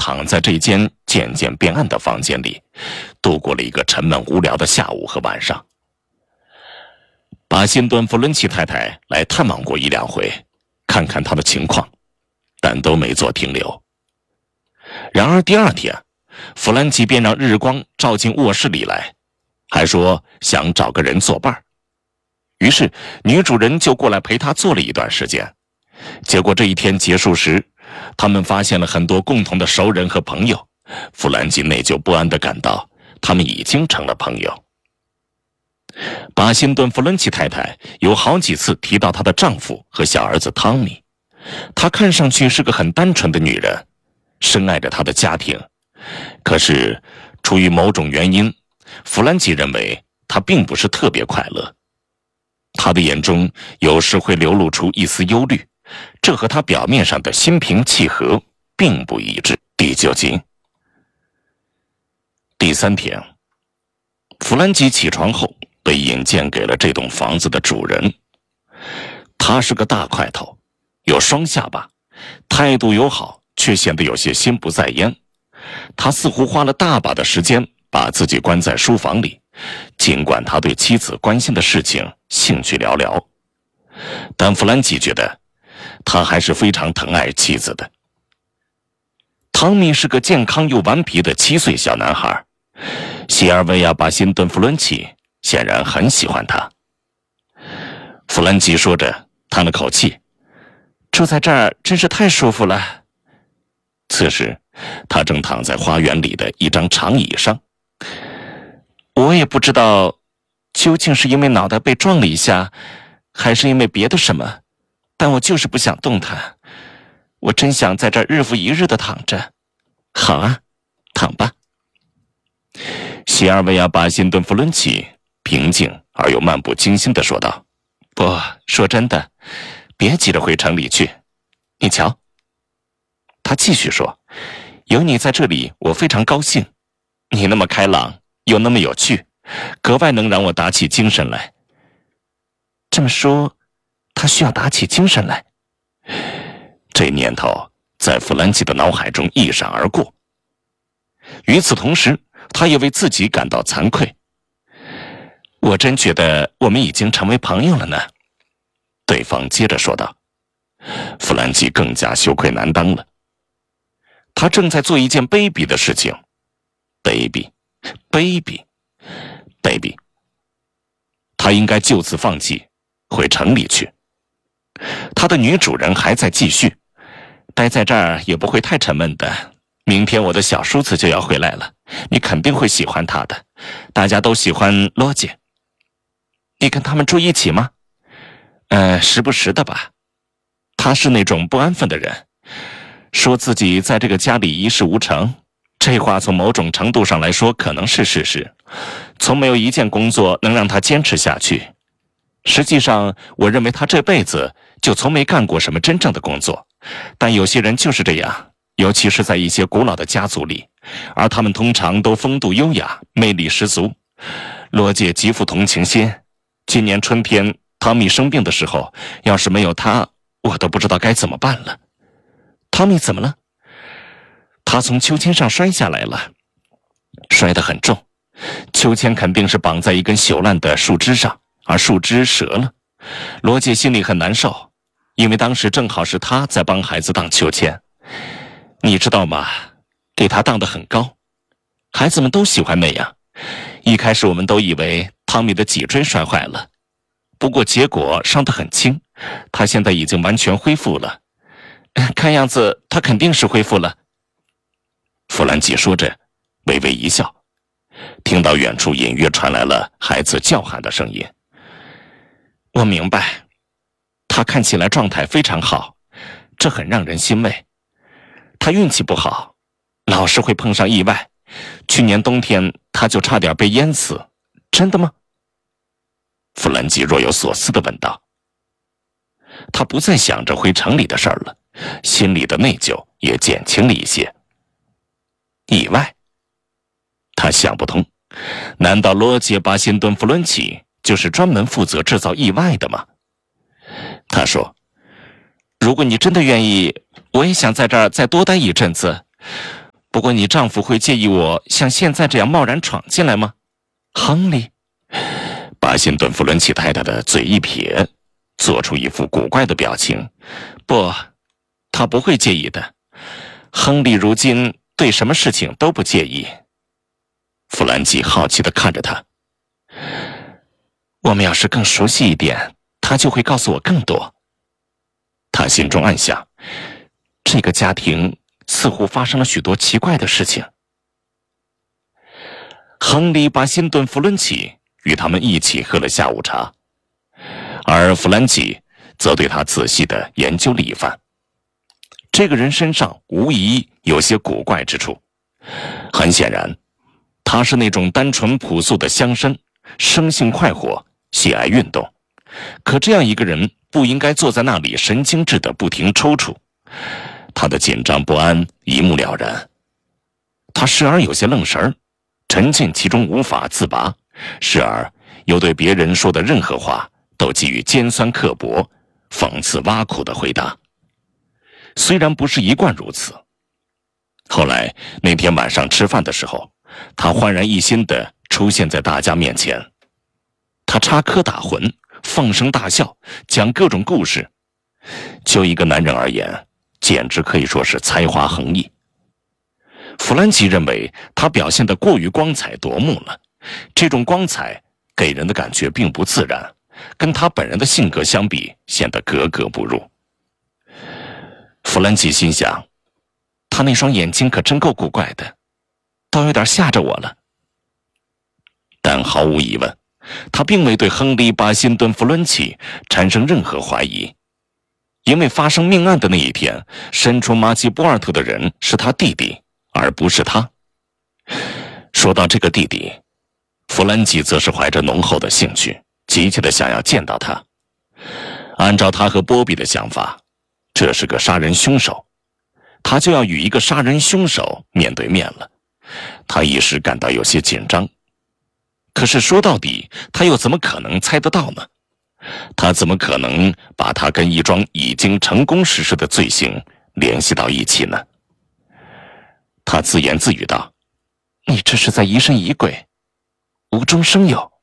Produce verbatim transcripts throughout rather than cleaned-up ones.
躺在这间渐渐变暗的房间里，度过了一个沉闷无聊的下午和晚上。巴辛顿·弗伦奇太太来探望过一两回，看看他的情况，但都没做停留。然而第二天，弗兰奇便让日光照进卧室里来，还说想找个人作伴。于是女主人就过来陪他坐了一段时间。结果这一天结束时，他们发现了很多共同的熟人和朋友。弗兰奇内疚不安地感到，他们已经成了朋友。巴辛顿·弗伦奇太太有好几次提到她的丈夫和小儿子汤米。她看上去是个很单纯的女人，深爱着她的家庭。可是出于某种原因，弗兰奇认为她并不是特别快乐。她的眼中有时会流露出一丝忧虑，这和她表面上的心平气和并不一致。第九集。第三天，弗兰奇起床后被引荐给了这栋房子的主人。他是个大块头，有双下巴，态度友好，却显得有些心不在焉。他似乎花了大把的时间把自己关在书房里，尽管他对妻子关心的事情兴趣寥寥，但弗兰奇觉得他还是非常疼爱妻子的。汤米是个健康又顽皮的七岁小男孩，西尔维亚·巴辛顿·弗伦奇显然很喜欢他。弗兰奇说着，叹了口气，住在这儿真是太舒服了。此时他正躺在花园里的一张长椅上。我也不知道究竟是因为脑袋被撞了一下，还是因为别的什么，但我就是不想动弹。我真想在这儿日复一日地躺着。好啊，躺吧。西尔维亚·巴辛顿·弗伦奇平静而又漫不经心地说道：不，说真的，别急着回城里去。你瞧，他继续说，有你在这里，我非常高兴。你那么开朗，又那么有趣，格外能让我打起精神来。这么说，他需要打起精神来。这念头在弗兰奇的脑海中一闪而过。与此同时，他也为自己感到惭愧。我真觉得我们已经成为朋友了呢，对方接着说道。弗兰奇更加羞愧难当了。他正在做一件卑鄙的事情，卑鄙，卑鄙，卑鄙。他应该就此放弃，回城里去。他的女主人还在继续，待在这儿也不会太沉闷的。明天我的小叔子就要回来了，你肯定会喜欢他的。大家都喜欢罗杰。你跟他们住一起吗？呃，时不时的吧。他是那种不安分的人，说自己在这个家里一事无成，这话从某种程度上来说可能是事实，从没有一件工作能让他坚持下去。实际上，我认为他这辈子就从没干过什么真正的工作，但有些人就是这样，尤其是在一些古老的家族里，而他们通常都风度优雅，魅力十足。罗杰极富同情心。今年春天汤米生病的时候，要是没有他，我都不知道该怎么办了。汤米怎么了？他从秋千上摔下来了，摔得很重，秋千肯定是绑在一根朽烂的树枝上，而树枝折了。罗杰心里很难受，因为当时正好是他在帮孩子荡秋千。你知道吗？给他荡得很高，孩子们都喜欢那样。一开始我们都以为汤米的脊椎摔坏了，不过结果伤得很轻，他现在已经完全恢复了。看样子他肯定是恢复了。弗兰奇说着，微微一笑，听到远处隐约传来了孩子叫喊的声音。我明白，他看起来状态非常好，这很让人欣慰。他运气不好，老是会碰上意外。去年冬天他就差点被淹死。真的吗？弗兰奇若有所思地问道。他不再想着回城里的事儿了，心里的内疚也减轻了一些。意外？他想不通，难道罗杰·巴辛顿·弗伦奇就是专门负责制造意外的吗？他说，如果你真的愿意，我也想在这儿再多待一阵子。 不过你丈夫会介意我像现在这样贸然闯进来吗？亨利，巴辛顿·弗伦奇太太的嘴一撇，做出一副古怪的表情。不，他不会介意的。亨利如今对什么事情都不介意。弗兰基好奇地看着他。我们要是更熟悉一点，他就会告诉我更多。他心中暗想，这个家庭似乎发生了许多奇怪的事情。亨利·巴辛顿·弗伦奇与他们一起喝了下午茶，而弗兰奇则对他仔细地研究了一番。这个人身上无疑有些古怪之处。很显然，他是那种单纯朴素的乡绅，生性快活，喜爱运动。可这样一个人不应该坐在那里神经质地不停抽搐。他的紧张不安一目了然。他时而有些愣神儿，沉浸其中无法自拔，时而又对别人说的任何话都给予尖酸刻薄、讽刺挖苦的回答。虽然不是一贯如此，后来那天晚上吃饭的时候，他焕然一新地出现在大家面前。他插科打诨，放声大笑，讲各种故事。就一个男人而言，简直可以说是才华横溢。弗兰奇认为他表现得过于光彩夺目了，这种光彩给人的感觉并不自然，跟他本人的性格相比，显得格格不入。弗兰奇心想，他那双眼睛可真够古怪的，倒有点吓着我了。但毫无疑问，他并未对亨利·巴辛顿·弗伦奇产生任何怀疑，因为发生命案的那一天，身处马基波尔特的人是他弟弟，而不是他。说到这个弟弟，弗兰奇则是怀着浓厚的兴趣，急切地想要见到他。按照他和波比的想法，这是个杀人凶手，他就要与一个杀人凶手面对面了。他一时感到有些紧张，可是说到底，他又怎么可能猜得到呢？他怎么可能把他跟一桩已经成功实施的罪行联系到一起呢？他自言自语道：“你这是在疑神疑鬼，无中生有。”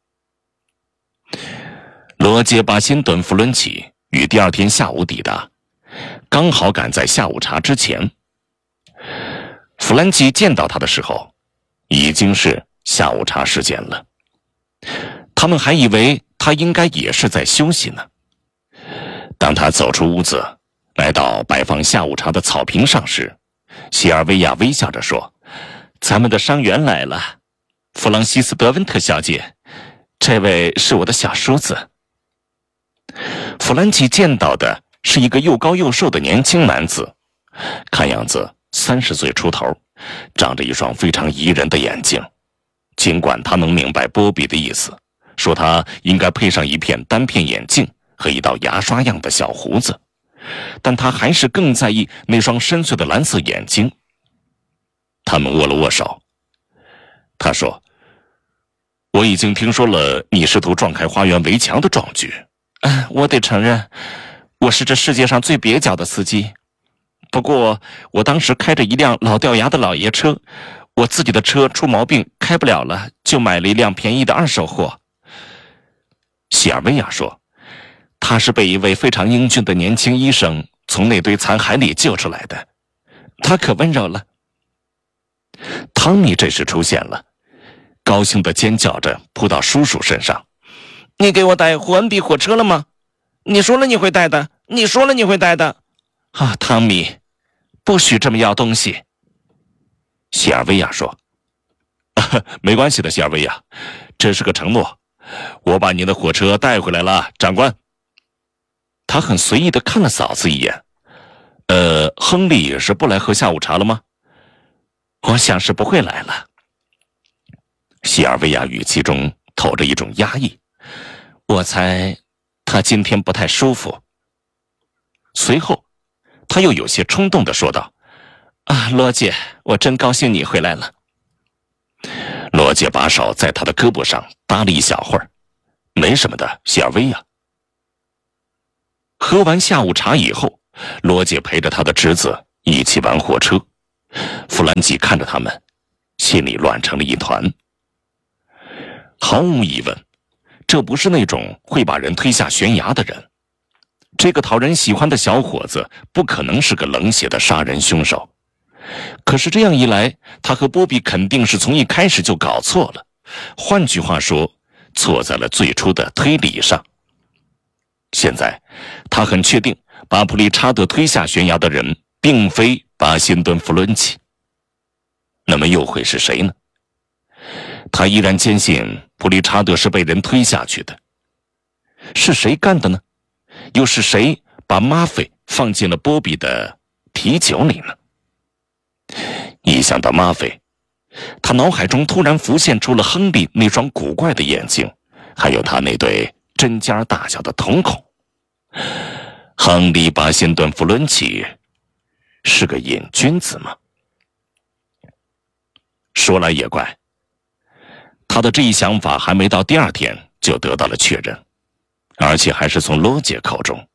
罗杰·巴辛顿·弗伦奇于第二天下午抵达，刚好赶在下午茶之前。弗兰奇见到他的时候，已经是下午茶时间了。他们还以为他应该也是在休息呢。当他走出屋子，来到摆放下午茶的草坪上时，西尔维亚微笑着说：“咱们的伤员来了，弗朗西斯·德温特小姐，这位是我的小叔子。”弗兰奇见到的是一个又高又瘦的年轻男子，看样子三十岁出头，长着一双非常宜人的眼睛。尽管他能明白波比的意思，说他应该配上一片单片眼镜和一道牙刷样的小胡子，但他还是更在意那双深邃的蓝色眼睛。他们握了握手。他说：“我已经听说了你试图撞开花园围墙的壮举。嗯，我得承认，我是这世界上最蹩脚的司机。不过，我当时开着一辆老掉牙的老爷车，我自己的车出毛病开不了了，就买了一辆便宜的二手货。”西尔维亚说：“他是被一位非常英俊的年轻医生从那堆残骸里救出来的，他可温柔了。”汤米这时出现了，高兴地尖叫着扑到叔叔身上：“你给我带霍恩比火车了吗？你说了你会带的，你说了你会带的。”啊，汤米，不许这么要东西。西尔维亚说：“啊，没关系的，西尔维亚，这是个承诺。我把您的火车带回来了，长官。”他很随意地看了嫂子一眼。呃，亨利是不来喝下午茶了吗？我想是不会来了。西尔维亚语气中透着一种压抑。我猜他今天不太舒服。随后，他又有些冲动地说道：“啊，罗姐，我真高兴你回来了。”罗姐把手在他的胳膊上搭了一小会儿。“没什么的，西尔维亚。”喝完下午茶以后，罗姐陪着她的侄子一起玩火车。 弗兰基看着他们，心里乱成了一团。毫无疑问，这不是那种会把人推下悬崖的人。这个讨人喜欢的小伙子不可能是个冷血的杀人凶手。可是这样一来，他和波比肯定是从一开始就搞错了。换句话说，错在了最初的推理上。现在，他很确定把普利查德推下悬崖的人并非巴辛顿·弗伦奇。那么又会是谁呢？他依然坚信普利查德是被人推下去的。是谁干的呢？又是谁把吗啡放进了波比的啤酒里呢？一想到吗啡，他脑海中突然浮现出了亨利那双古怪的眼睛，还有他那对针尖大小的瞳孔。亨利·巴辛顿·弗伦奇是个瘾君子吗？说来也怪，他的这一想法还没到第二天就得到了确认，而且还是从罗杰口中。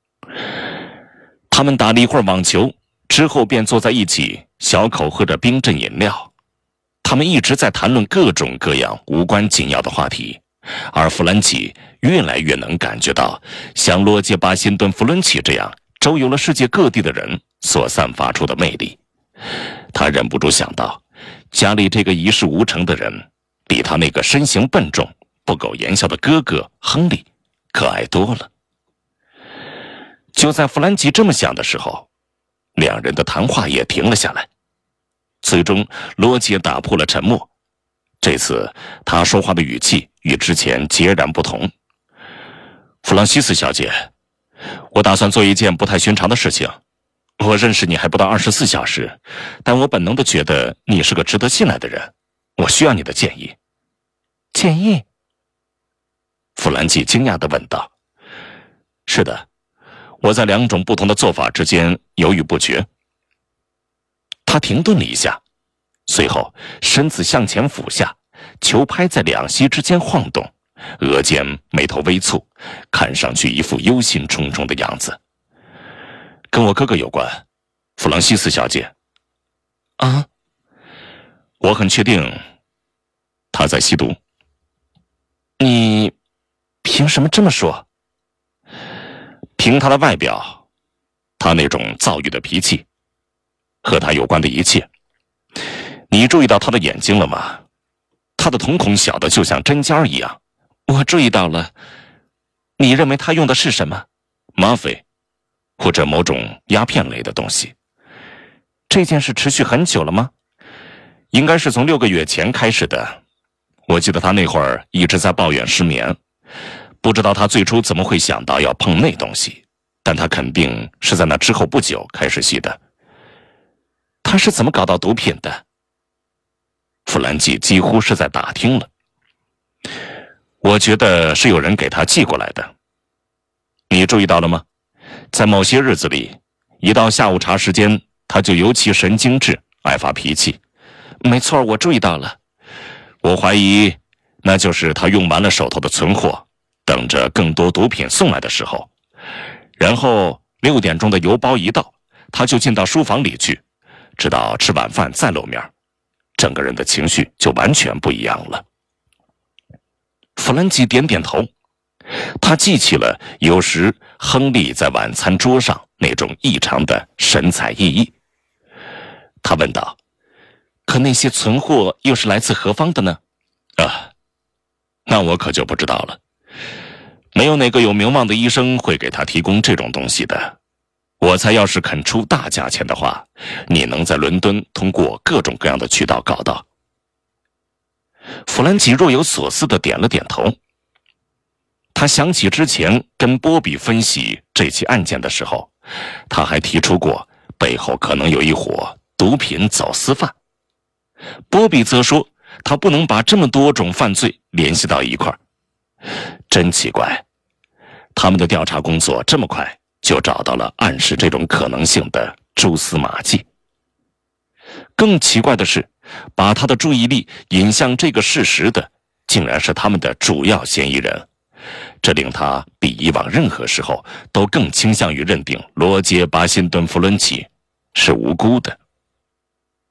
他们打了一会儿网球之后，便坐在一起小口喝着冰镇饮料。他们一直在谈论各种各样无关紧要的话题，而弗兰奇越来越能感觉到像罗杰·巴辛顿·弗伦奇这样周游了世界各地的人所散发出的魅力。他忍不住想到，家里这个一事无成的人比他那个身形笨重不苟言笑的哥哥亨利可爱多了。就在弗兰奇这么想的时候，两人的谈话也停了下来。最终罗杰打破了沉默，这次他说话的语气与之前截然不同。弗朗西斯小姐，我打算做一件不太寻常的事情。我认识你还不到二十四小时，但我本能地觉得你是个值得信赖的人，我需要你的建议。建议？弗兰基惊讶地问道。是的，我在两种不同的做法之间犹豫不决。他停顿了一下，随后身子向前俯下，球拍在两膝之间晃动，额间眉头微蹙，看上去一副忧心忡忡的样子。跟我哥哥有关，弗朗西斯小姐。啊？我很确定他在吸毒。你凭什么这么说？凭他的外表，他那种躁郁的脾气，和他有关的一切。你注意到他的眼睛了吗？他的瞳孔小的就像针尖一样。我注意到了。你认为他用的是什么？吗啡，或者某种鸦片类的东西。这件事持续很久了吗？应该是从六个月前开始的。我记得他那会儿一直在抱怨失眠，不知道他最初怎么会想到要碰那东西，但他肯定是在那之后不久开始吸的。他是怎么搞到毒品的？弗兰基几乎是在打听了。我觉得是有人给他寄过来的。你注意到了吗？在某些日子里，一到下午茶时间，他就尤其神经质，爱发脾气。没错，我注意到了。我怀疑，那就是他用完了手头的存货，等着更多毒品送来的时候。然后六点钟的邮包一到，他就进到书房里去，直到吃晚饭再露面，整个人的情绪就完全不一样了。弗兰基点点头，他记起了有时亨利在晚餐桌上那种异常的神采奕奕。他问道：可那些存货又是来自何方的呢？啊，那我可就不知道了。没有哪个有名望的医生会给他提供这种东西的。我猜要是肯出大价钱的话，你能在伦敦通过各种各样的渠道搞到。弗兰奇若有所思地点了点头。他想起之前跟波比分析这起案件的时候，他还提出过背后可能有一伙毒品走私犯。波比则说他不能把这么多种犯罪联系到一块儿。真奇怪，他们的调查工作这么快就找到了暗示这种可能性的蛛丝马迹。更奇怪的是，把他的注意力引向这个事实的，竟然是他们的主要嫌疑人。这令他比以往任何时候都更倾向于认定罗杰·巴辛顿·弗伦奇是无辜的。